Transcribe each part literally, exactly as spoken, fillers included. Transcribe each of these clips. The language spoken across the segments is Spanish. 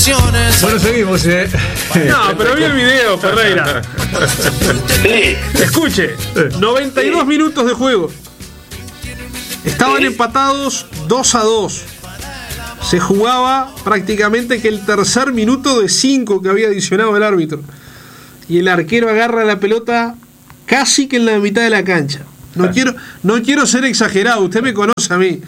ilusiones. Bueno, seguimos, eh. No, pero vi el video, Ferreira. Sí. Escuche, noventa y dos Sí. minutos de juego. Estaban Sí. empatados dos a dos. Se jugaba prácticamente que el tercer minuto de cinco que había adicionado el árbitro. Y el arquero agarra la pelota casi que en la mitad de la cancha. No quiero, no quiero ser exagerado, usted me conoce a mí.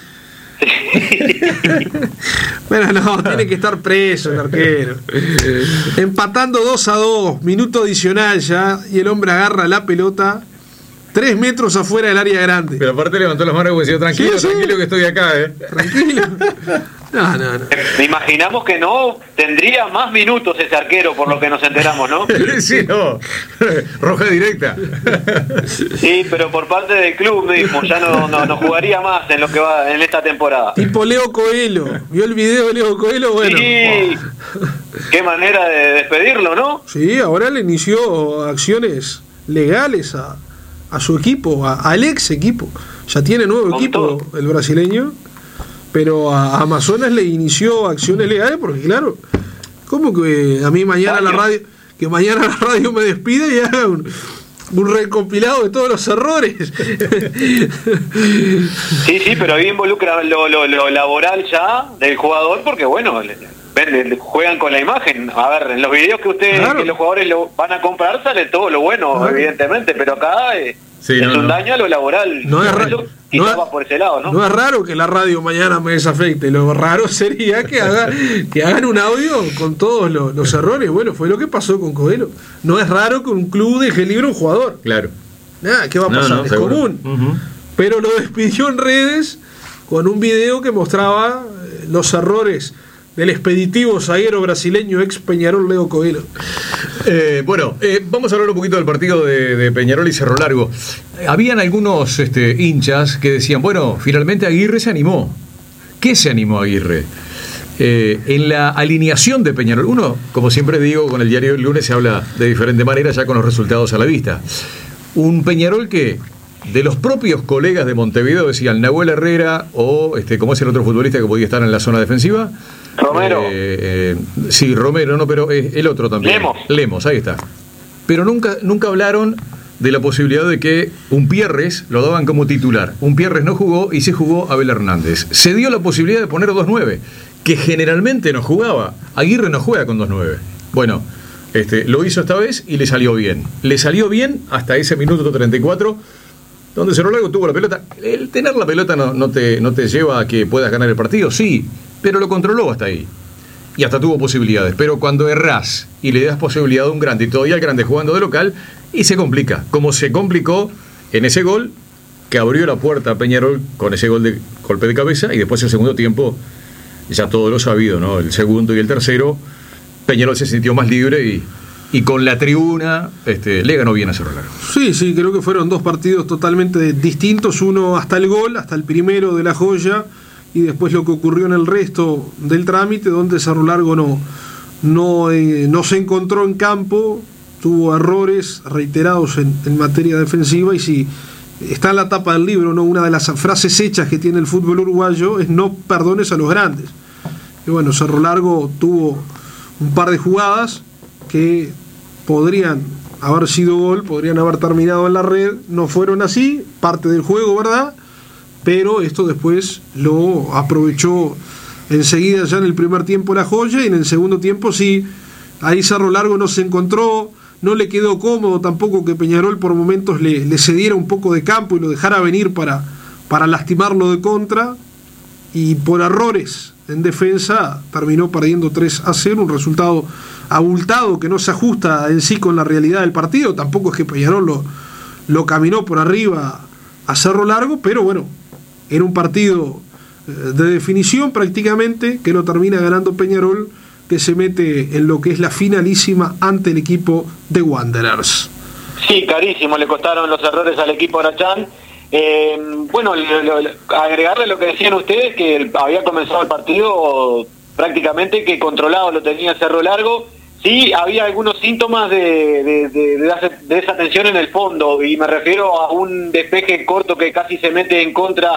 Bueno, no, tiene que estar preso el arquero. Empatando dos a dos, minuto adicional ya, y el hombre agarra la pelota tres metros afuera del área grande. Pero aparte levantó las manos y decía, tranquilo, Sí, sí. tranquilo que estoy acá, eh. Tranquilo. No, no, no. Me imaginamos que no tendría más minutos ese arquero, por lo que nos enteramos, ¿no? Sí, no. Roja directa. Sí, pero por parte del club mismo, ya no, no, no jugaría más en lo que va en esta temporada. Tipo Leo Coelho. ¿Vio el video de Leo Coelho? Bueno. Sí, qué manera de despedirlo, ¿no? Sí, ahora le inició acciones legales a, a su equipo, a- al ex equipo. Ya tiene nuevo Con equipo todo. el brasileño, pero a Amazonas le inició acciones legales porque, claro, ¿cómo que a mí mañana la Daño. radio, que mañana la radio me despida y haga un, un recompilado de todos los errores? Sí, sí, pero ahí involucra lo, lo, lo laboral ya del jugador, porque bueno, le- le- le juegan con la imagen. A ver, en los videos que ustedes, Claro. que los jugadores lo van a comprar, sale todo lo bueno, Claro. evidentemente, pero acá eh, Sí, es no, un no. daño a lo laboral. No es Por ra- eso no quizás es- va por ese lado, ¿no? No es raro que la radio mañana me desafecte. Lo raro sería que, haga, que hagan un audio con todos los, los errores. Bueno, fue lo que pasó con Coelho. No es raro que un club deje libre a un jugador. Claro. Nada, ¿qué va a No, pasar? no, es seguro. común. Ujú. Pero lo despidió en redes con un video que mostraba eh, los errores del expeditivo zaguero brasileño ex Peñarol Leo Coelho. Eh, bueno, eh, vamos a hablar un poquito del partido de, de Peñarol y Cerro Largo. Eh, Habían algunos este, hinchas que decían, bueno, finalmente Aguirre se animó. ¿Qué se animó Aguirre? Eh, en la alineación de Peñarol, uno, como siempre digo, con el diario del lunes se habla de diferente manera, ya con los resultados a la vista. Un Peñarol que de los propios colegas de Montevideo decían Nahuel Herrera o, este, como es el otro futbolista que podía estar en la zona defensiva. Romero. Eh, eh, sí, Romero, no, pero eh, el otro también. Lemos. Lemos, ahí está. Pero nunca, nunca hablaron de la posibilidad de que un Pierres lo daban como titular. Un Pierres no jugó y se jugó Abel Hernández. Se dio la posibilidad de poner dos nueve, que generalmente no jugaba. Aguirre no juega con dos nueve. Bueno, este, lo hizo esta vez y le salió bien. Le salió bien hasta ese minuto treinta y cuatro, donde Cerro Largo tuvo la pelota. El tener la pelota no, no, te, no te lleva a que puedas ganar el partido, sí, pero lo controló hasta ahí. Y hasta tuvo posibilidades. Pero cuando errás y le das posibilidad a un grande, y todavía el grande jugando de local, y se complica. Como se complicó en ese gol, que abrió la puerta a Peñarol con ese gol de golpe de cabeza, y después el segundo tiempo, ya todo lo sabido, ¿no? El segundo y el tercero, Peñarol se sintió más libre y, y con la tribuna este, le ganó bien a Cerro Largo. Sí, sí, creo que fueron dos partidos totalmente distintos. Uno hasta el gol, hasta el primero de La Joya, y después lo que ocurrió en el resto del trámite, donde Cerro Largo no, no, eh, no se encontró en campo, tuvo errores reiterados en, en materia defensiva, y si está en la tapa del libro, ¿no? Una de las frases hechas que tiene el fútbol uruguayo es no perdones a los grandes. Y bueno, Cerro Largo tuvo un par de jugadas que podrían haber sido gol, podrían haber terminado en la red, no fueron así, parte del juego, ¿verdad? Pero esto después lo aprovechó enseguida ya en el primer tiempo La Joya, y en el segundo tiempo sí, ahí Cerro Largo no se encontró, no le quedó cómodo tampoco que Peñarol por momentos le, le cediera un poco de campo y lo dejara venir para, para lastimarlo de contra, y por errores en defensa terminó perdiendo tres a cero, un resultado abultado que no se ajusta en sí con la realidad del partido. Tampoco es que Peñarol lo, lo caminó por arriba a Cerro Largo, pero bueno, era un partido de definición prácticamente, que lo termina ganando Peñarol, que se mete en lo que es la finalísima ante el equipo de Wanderers. Sí, carísimo, le costaron los errores al equipo Arachán. Eh, bueno, lo, lo, agregarle lo que decían ustedes, que el, había comenzado el partido prácticamente que controlado lo tenía Cerro Largo. Sí, había algunos síntomas de, de, de, de, de esa tensión en el fondo, y me refiero a un despeje corto que casi se mete en contra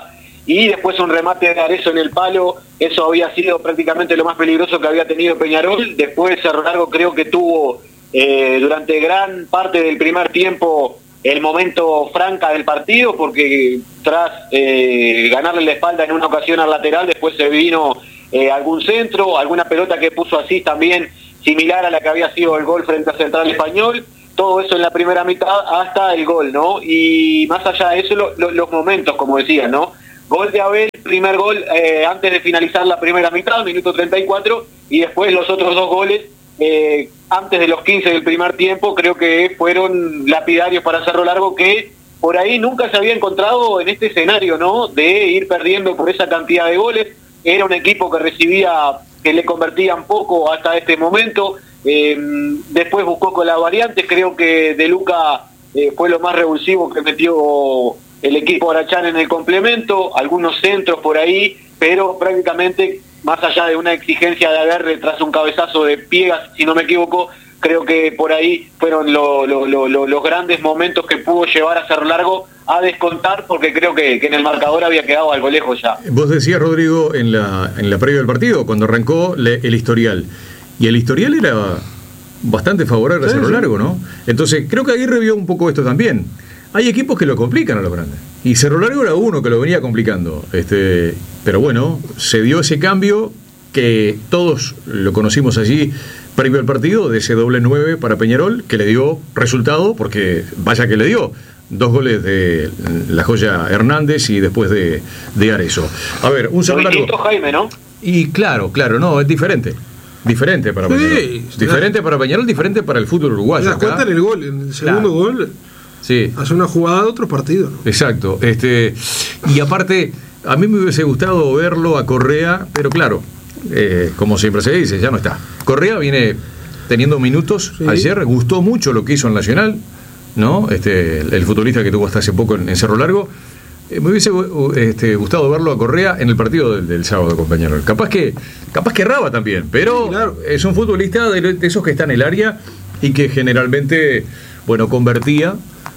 y después un remate de Arezzo en el palo. Eso había sido prácticamente lo más peligroso que había tenido Peñarol. Después Cerro Largo creo que tuvo eh, durante gran parte del primer tiempo el momento franca del partido, porque tras eh, ganarle la espalda en una ocasión al lateral, después se vino eh, algún centro, alguna pelota que puso así también similar a la que había sido el gol frente a Central Español. Todo eso en la primera mitad hasta el gol, ¿no? Y más allá de eso, lo, lo, los momentos, como decía, ¿no? Gol de Abel, primer gol eh, antes de finalizar la primera mitad, minuto treinta y cuatro, y después los otros dos goles eh, antes de los quince del primer tiempo, creo que fueron lapidarios para Cerro Largo, que por ahí nunca se había encontrado en este escenario, ¿no? De ir perdiendo por esa cantidad de goles. Era un equipo que recibía, que le convertían poco hasta este momento. Eh, después buscó con las variantes, creo que De Luca eh, fue lo más revulsivo que metió el equipo Arachán en el complemento, algunos centros por ahí, pero prácticamente más allá de una exigencia de Aguerre tras un cabezazo de Piegas, si no me equivoco, creo que por ahí fueron lo, lo, lo, lo, los grandes momentos que pudo llevar a Cerro Largo a descontar, porque creo que, que en el marcador había quedado algo lejos ya. Vos decías, Rodrigo, en la, en la previa del partido, cuando arrancó le, el historial, y el historial era bastante favorable a Cerro sí, Largo, ¿no? Entonces, creo que Aguirre vio un poco esto también. Hay equipos que lo complican a los grandes, y Cerro Largo era uno que lo venía complicando, este, pero bueno, se dio ese cambio que todos lo conocimos allí previo al partido, de ese doble nueve para Peñarol, que le dio resultado, porque vaya que le dio dos goles de la joya Hernández y después de, de Arezzo. A ver, un Cerro Largo. Jaime, ¿no? Y claro, claro, no, es diferente. Diferente para sí, Peñarol. Diferente para Peñarol, diferente para el fútbol uruguayo. ¿Te das cuenta en el gol? En el segundo claro. gol. Sí. Hace una jugada de otro partido, ¿no? Exacto. Este, y aparte, a mí me hubiese gustado verlo a Correa, pero claro, eh, como siempre se dice, ya no está. Correa viene teniendo minutos sí. ayer, gustó mucho lo que hizo en Nacional, ¿no? Este, el, el futbolista que tuvo hasta hace poco en, en Cerro Largo. Eh, me hubiese este, gustado verlo a Correa en el partido del, del sábado con Peñarol. Capaz que, capaz que erraba también, pero sí, claro. es un futbolista de, de esos que está en el área y que generalmente, bueno, convertía.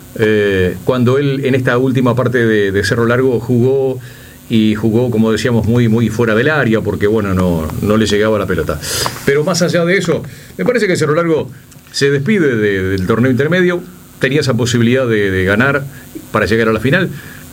Eh, cuando él en esta última parte de, de Cerro Largo jugó y jugó, como decíamos, muy muy fuera del área, porque bueno, no, no le llegaba la pelota. Pero más allá de eso, me parece que Cerro Largo se despide de, del torneo intermedio, tenía esa posibilidad de, de ganar para llegar a la final,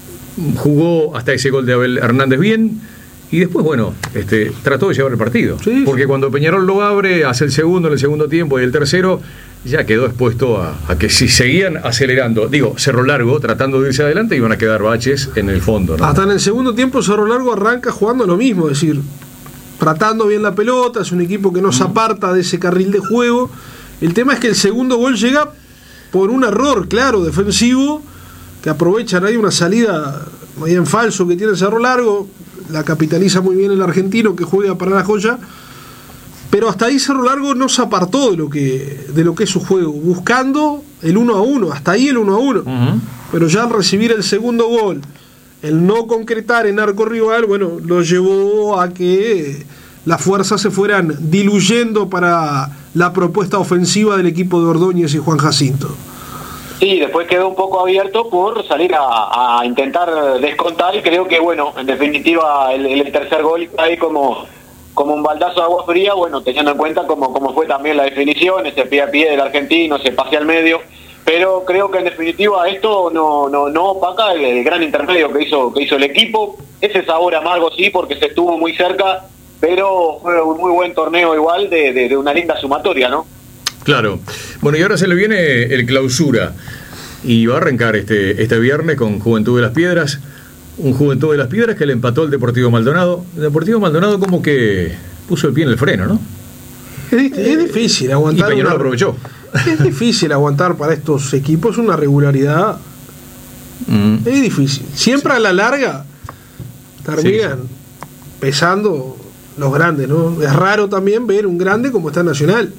jugó hasta ese gol de Abel Hernández bien, y después, bueno, este, trató de llevar el partido, sí, porque cuando Peñarol lo abre, hace el segundo en el segundo tiempo y el tercero, ya quedó expuesto a, a que si seguían acelerando, digo, Cerro Largo, tratando de irse adelante, iban a quedar baches en el fondo, ¿no? Hasta en el segundo tiempo Cerro Largo arranca jugando lo mismo, es decir, tratando bien la pelota, es un equipo que no se aparta de ese carril de juego. El tema es que el segundo gol llega por un error, claro, defensivo, que aprovechan ahí una salida muy en falso que tiene Cerro Largo, la capitaliza muy bien el argentino que juega para la joya. Pero hasta ahí Cerro Largo no se apartó de lo que de lo que es su juego, buscando el uno a uno, hasta ahí el uno a uno. Uh-huh. Pero ya al recibir el segundo gol, el no concretar en arco rival, bueno, lo llevó a que las fuerzas se fueran diluyendo para la propuesta ofensiva del equipo de Ordóñez y Juan Jacinto. Sí, después quedó un poco abierto por salir a, a intentar descontar, y creo que, bueno, en definitiva el, el tercer gol ahí como... como un baldazo de agua fría, bueno, teniendo en cuenta como, como fue también la definición, ese pie a pie del argentino, ese pase al medio, pero creo que en definitiva esto no no no opaca el, el gran intermedio que hizo que hizo el equipo. Ese sabor amargo sí, porque se estuvo muy cerca, pero fue un muy buen torneo igual, de, de, de una linda sumatoria, ¿no? Claro. Bueno, y ahora se le viene el clausura, y va a arrancar este, este viernes con Juventud de las Piedras. Un Juventud de las Piedras que le empató al Deportivo Maldonado. El Deportivo Maldonado como que puso el pie en el freno, ¿no? Es, es difícil aguantar. Y Peñarol una, aprovechó. Es difícil aguantar para estos equipos una regularidad. Mm. Es difícil. Siempre a la larga terminan sí, sí. pesando los grandes, ¿no? Es raro también ver un grande como está Nacional.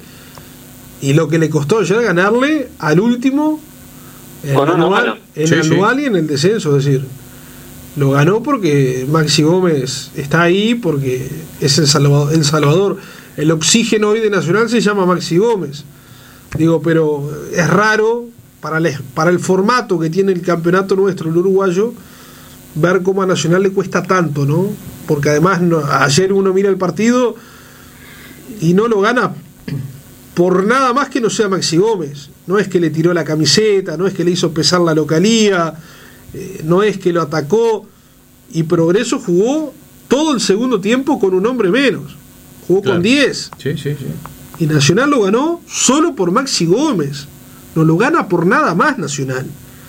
Y lo que le costó ayer ganarle al último en el anual, en sí, el anual sí. y en el descenso, es decir. Lo ganó porque Maxi Gómez está ahí, porque es el Salvador, el Salvador. El oxígeno hoy de Nacional se llama Maxi Gómez. Digo, pero es raro para el, para el formato que tiene el campeonato nuestro, el uruguayo, ver cómo a Nacional le cuesta tanto, ¿no? Porque además no, ayer uno mira el partido y no lo gana por nada más que no sea Maxi Gómez. No es que le tiró la camiseta, no es que le hizo pesar la localía, eh, no es que lo atacó. Y Progreso jugó todo el segundo tiempo con un hombre menos. Jugó claro. con diez. Sí, sí, sí. Y Nacional lo ganó solo por Maxi Gómez. No lo gana por nada más Nacional.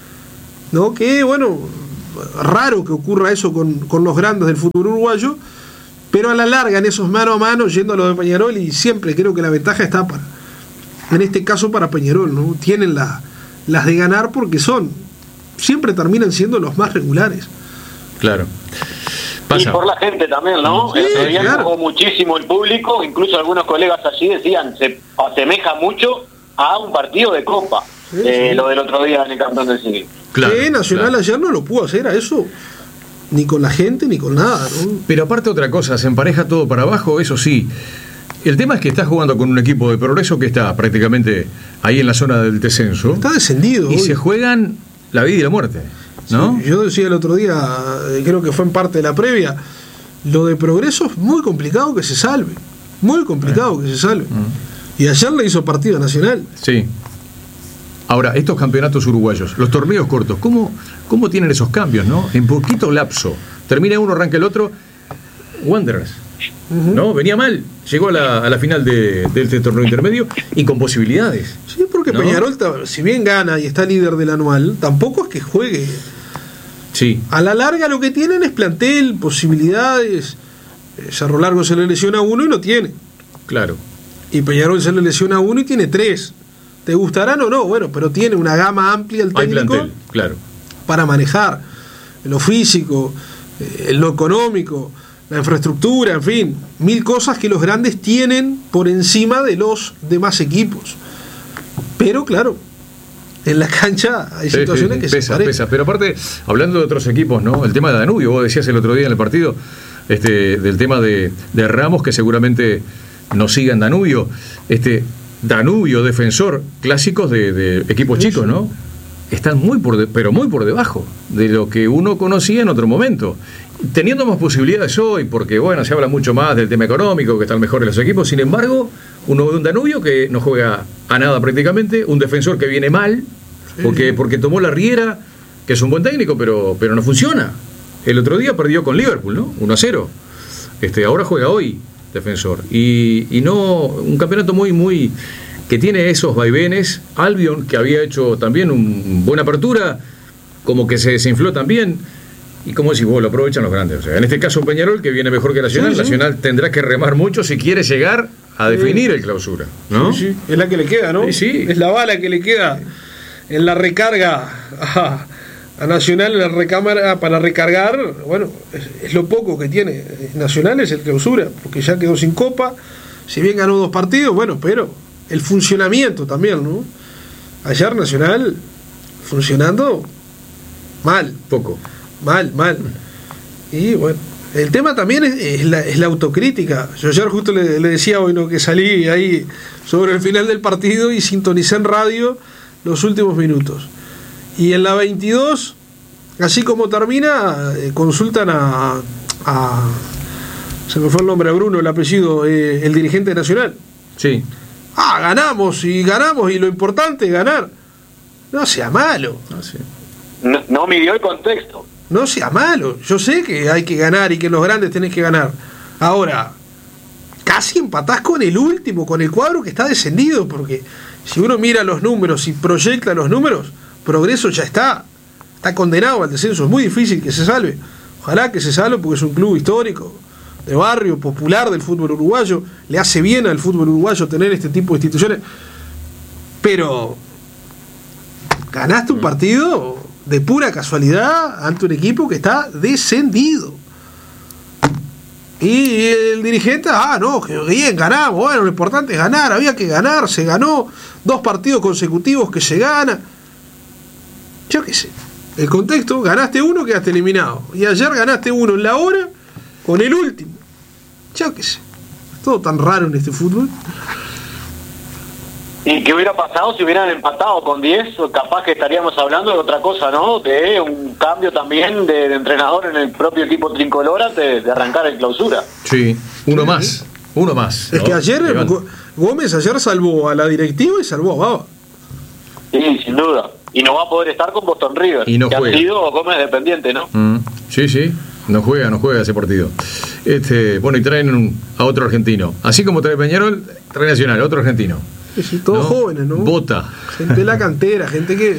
¿No? Que, bueno, raro que ocurra eso con, con los grandes del fútbol uruguayo, pero a la larga en esos mano a mano, yendo a lo de Peñarol, y siempre creo que la ventaja está para, en este caso para Peñarol, ¿no? Tienen la, las de ganar porque son, siempre terminan siendo los más regulares. Claro. Pasa. Y por la gente también, ¿no? Sí, el día claro. jugó muchísimo el público, incluso algunos colegas allí decían, se asemeja mucho a un partido de Copa, sí, eh, sí. lo del otro día en el Campeón del Siglo. Claro, sí, Nacional claro. ayer no lo pudo hacer a eso, ni con la gente, ni con nada, ¿no? Pero aparte otra cosa, se empareja todo para abajo, eso sí. El tema es que estás jugando con un equipo de Progreso que está prácticamente ahí en la zona del descenso. Está descendido. Y hoy. se juegan la vida y la muerte, ¿no? Sí, yo decía el otro día, creo que fue en parte de la previa, lo de Progreso es muy complicado que se salve. Muy complicado eh. que se salve. Mm. Y ayer le hizo partido a Nacional. Sí. Ahora, estos campeonatos uruguayos, los torneos cortos, ¿cómo, cómo tienen esos cambios, no? En poquito lapso. Termina uno, arranca el otro. Wanderers, uh-huh. ¿no? Venía mal. Llegó a la, a la final de, de este torneo intermedio y con posibilidades. Sí, porque ¿no? Peñarol, si bien gana y está líder del anual, tampoco es que juegue. Sí. A la larga lo que tienen es plantel, posibilidades. Cerro Largo se le lesiona uno y no tiene. Claro. Y Peñarol se le lesiona uno y tiene tres. ¿Te gustarán o no? Bueno, pero tiene una gama amplia el técnico. Hay plantel, claro. Para manejar lo físico, eh, lo económico, la infraestructura, en fin, mil cosas que los grandes tienen por encima de los demás equipos. Pero claro, en la cancha hay sí, situaciones sí, sí, que pesa, se parecen. Pesa. Pero aparte, hablando de otros equipos, ¿no? El tema de Danubio, vos decías el otro día en el partido, este, del tema de, de Ramos, que seguramente nos siga en Danubio. Este, Danubio, Defensor, clásicos de, de equipos sí, chicos, ¿no? Están muy por de, pero muy por debajo de lo que uno conocía en otro momento. Teniendo más posibilidades hoy, porque bueno, se habla mucho más del tema económico, que están mejores los equipos, sin embargo, uno ve un Danubio que no juega a nada prácticamente, un Defensor que viene mal, porque, sí. porque tomó la Riera, que es un buen técnico, pero, pero no funciona. El otro día perdió con Liverpool, ¿no? uno a cero. Este, ahora juega hoy Defensor. Y, y no, un campeonato muy, muy, que tiene esos vaivenes. Albion, que había hecho también una buena apertura, como que se desinfló también. Y como decís vos, lo aprovechan los grandes. O sea, en este caso Peñarol, que viene mejor que Nacional, sí, sí. Nacional tendrá que remar mucho si quiere llegar a definir sí. el clausura, ¿no? Sí, sí. Es la que le queda, ¿no? Sí, sí. Es la bala que le queda en la recarga a, a Nacional, en la recámara para recargar. Bueno, es, es lo poco que tiene. Nacional es el clausura, porque ya quedó sin copa. Si bien ganó dos partidos, bueno, pero el funcionamiento también, ¿no? Ayer Nacional funcionando mal. Poco. Mal, mal. Y bueno, el tema también es, es, la, es la autocrítica. Yo ayer justo le, le decía hoy, ¿no?, que salí ahí sobre el final del partido y sintonicé en radio los últimos minutos. Y en la veintidós, así como termina, eh, consultan a, a... se me fue el nombre, a Bruno, el apellido, eh, el dirigente nacional. Sí. Ah, ganamos y ganamos y lo importante es ganar. No sea malo. Ah, sí. No, no midió el contexto. No sea malo, yo sé que hay que ganar y que los grandes tenés que ganar. Ahora, casi empatás con el último, con el cuadro que está descendido, porque si uno mira los números y proyecta los números, Progreso ya está, está condenado al descenso, es muy difícil que se salve. Ojalá que se salve porque es un club histórico, de barrio, popular del fútbol uruguayo, le hace bien al fútbol uruguayo tener este tipo de instituciones, pero ganaste un partido de pura casualidad ante un equipo que está descendido. Y el dirigente, ah, no, que bien, ganamos, bueno, lo importante es ganar, había que ganar, se ganó, dos partidos consecutivos que se gana. Yo qué sé, el contexto, ganaste uno, quedaste eliminado. Y ayer ganaste uno en la hora con el último. Yo qué sé, es todo tan raro en este fútbol. ¿Y qué hubiera pasado si hubieran empatado con diez? Capaz que estaríamos hablando de otra cosa, ¿no? De un cambio también de, de entrenador en el propio equipo tricolor de, de arrancar en Clausura. Sí, uno Sí. más, uno más. Es ¿no? que ayer Iván. G- Gómez ayer salvó a la directiva y salvó a Baba. Sí, sin duda. Y no va a poder estar con Boston River, Y no que juega. ha sido Gómez dependiente, ¿no? Mm, sí, sí, no juega, no juega ese partido. Este, bueno, y traen un- a otro argentino. Así como trae Peñarol, trae Nacional, otro argentino. Sí, sí, todos ¿No? jóvenes, ¿no? Bota. Gente de la cantera, gente que...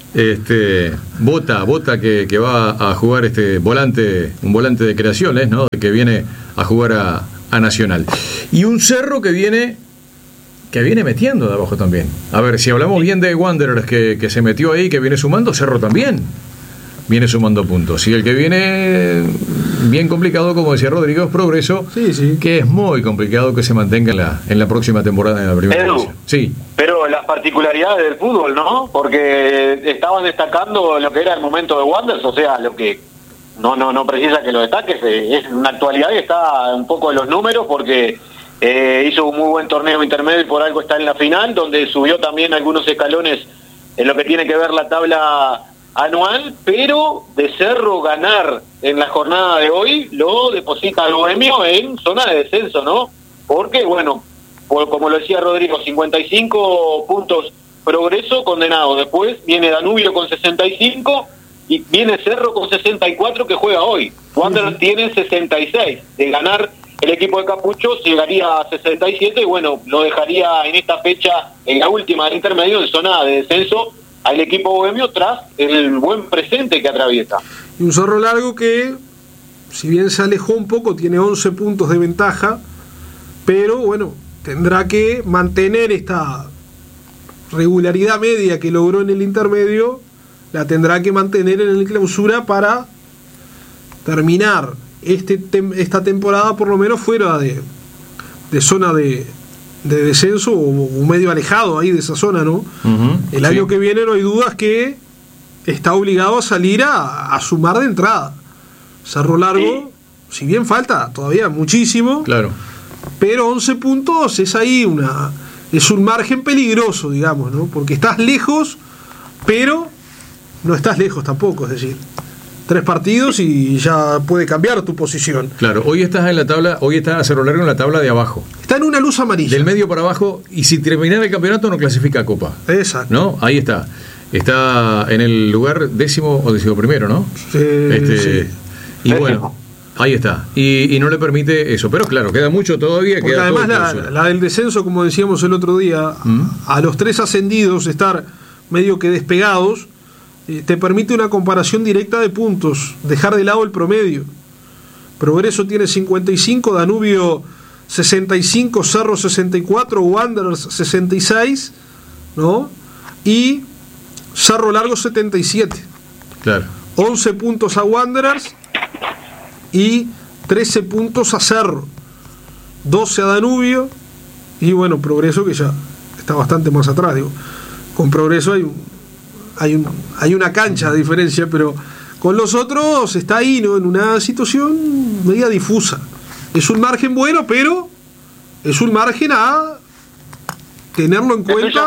Este, Bota, Bota que, que va a jugar este volante, un volante de creaciones, ¿no? Que viene a jugar a, a Nacional. Y un Cerro que viene que viene metiendo de abajo también. A ver, si hablamos bien de Wanderers que, que se metió ahí, que viene sumando, Cerro también viene sumando puntos. Y el que viene bien complicado, como decía Rodrigo, es Progreso, Sí, sí. que es muy complicado que se mantenga en la, en la próxima temporada en la primera Edu. división. Sí, Pero las particularidades del fútbol, ¿no? Porque estaban destacando lo que era el momento de Wanderers, o sea, lo que no no no precisa que lo destaques, eh, es una actualidad y está un poco en los números porque eh, hizo un muy buen torneo intermedio y por algo está en la final, donde subió también algunos escalones en lo que tiene que ver la tabla anual, pero de Cerro ganar en la jornada de hoy lo deposita al Bohemio en zona de descenso, ¿no? Porque, bueno, por, como lo decía Rodrigo, cincuenta y cinco puntos Progreso condenado. Después viene Danubio con sesenta y cinco y viene Cerro con sesenta y cuatro que juega hoy. Wanderers uh-huh. tiene sesenta y seis. De ganar el equipo de Capucho llegaría a sesenta y siete y bueno, lo dejaría en esta fecha, en la última del intermedio, en zona de descenso al equipo bohemio tras el buen presente que atraviesa. Y un Cerro Largo que, si bien se alejó un poco, tiene once puntos de ventaja, pero bueno, tendrá que mantener esta regularidad media que logró en el intermedio, la tendrá que mantener en el clausura para terminar este tem- esta temporada por lo menos fuera de, de zona de, de descenso o, o medio alejado ahí de esa zona, ¿no? uh-huh. El año sí. que viene no hay dudas que está obligado a salir a, a sumar de entrada. Cerro Largo, sí. si bien falta todavía muchísimo, claro, pero once puntos es ahí una es un margen peligroso, digamos, ¿no? Porque estás lejos, pero no estás lejos tampoco, es decir, tres partidos y ya puede cambiar tu posición. Claro, hoy estás en la tabla, hoy está Cerro Largo en la tabla de abajo. Está en una luz amarilla. Del medio para abajo, y si terminara el campeonato no clasifica a Copa. Exacto. ¿No? Ahí está. Está en el lugar décimo o décimo primero, ¿no? Sí, este, sí. Y bueno, ahí está. Y, y no le permite eso. Pero claro, queda mucho todavía. Porque queda además todo la, la del descenso, como decíamos el otro día, ¿Mm? a los tres ascendidos estar medio que despegados, eh, te permite una comparación directa de puntos, dejar de lado el promedio. Progreso tiene cincuenta y cinco, Danubio sesenta y cinco, Cerro sesenta y cuatro, Wanderers sesenta y seis, ¿no? Y Cerro Largo setenta y siete. Claro. once puntos a Wanderers y trece puntos a Cerro, doce a Danubio y bueno, Progreso que ya está bastante más atrás, digo. Con Progreso hay un, hay un, hay una cancha de diferencia, pero con los otros está ahí, ¿no? En una situación media difusa. Es un margen bueno, pero es un margen a tenerlo en cuenta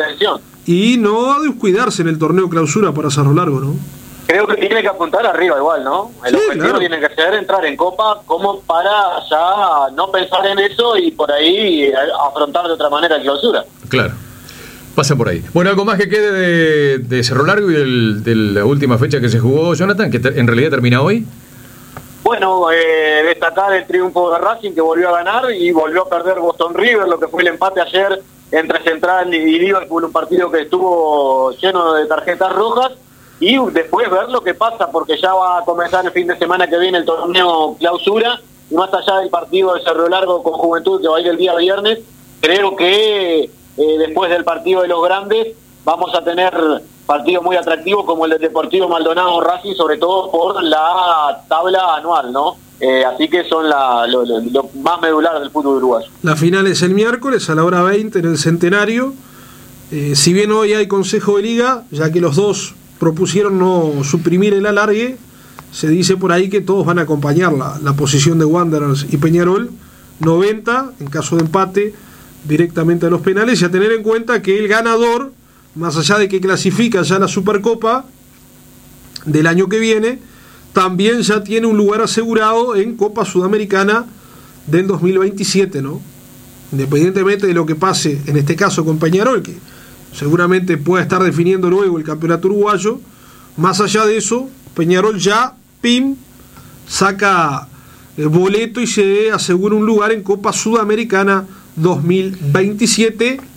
y no a descuidarse en el torneo clausura para Cerro Largo, ¿no? Creo que tiene que apuntar arriba igual, ¿no? El sí, objetivo claro. tiene que ser entrar en Copa como para ya no pensar en eso y por ahí afrontar de otra manera la clausura. Claro, pasa por ahí. Bueno, algo más que quede de, de Cerro Largo y del, de la última fecha que se jugó, Jonathan, que te, en realidad termina hoy. Bueno, eh, destacar el triunfo de Racing que volvió a ganar y volvió a perder Boston River, lo que fue el empate ayer entre Central y Liverpool, un partido que estuvo lleno de tarjetas rojas. Y después ver lo que pasa, porque ya va a comenzar el fin de semana que viene el torneo clausura, y más allá del partido de Cerro Largo con Juventud, que va a ir el día viernes, creo que eh, después del partido de los grandes vamos a tener partidos muy atractivos como el del Deportivo Maldonado Racing, sobre todo por la tabla anual, ¿no? Eh, así que son la, lo, lo, lo más medular del fútbol uruguayo. La final es el miércoles a la hora veinte en el Centenario. Eh, si bien hoy hay Consejo de Liga, ya que los dos propusieron no suprimir el alargue, se dice por ahí que todos van a acompañar la, la posición de Wanderers y Peñarol, noventa en caso de empate, directamente a los penales, y a tener en cuenta que el ganador, más allá de que clasifica ya la Supercopa del año que viene, también ya tiene un lugar asegurado en Copa Sudamericana del dos mil veintisiete, ¿no? Independientemente de lo que pase en este caso con Peñarol, que seguramente pueda estar definiendo luego el campeonato uruguayo, más allá de eso, Peñarol ya, pim, saca el boleto y se asegura un lugar en Copa Sudamericana dos mil veintisiete.